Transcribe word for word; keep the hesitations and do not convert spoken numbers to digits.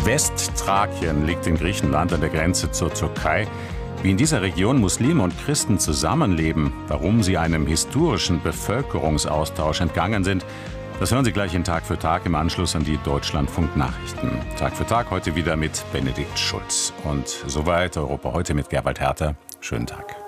Westthrakien liegt in Griechenland an der Grenze zur Türkei. Wie in dieser Region Muslime und Christen zusammenleben, warum sie einem historischen Bevölkerungsaustausch entgangen sind, das hören Sie gleich in Tag für Tag im Anschluss an die Deutschlandfunk-Nachrichten. Tag für Tag heute wieder mit Benedikt Schulz. Und soweit Europa heute mit Gerwald Herter. Schönen Tag.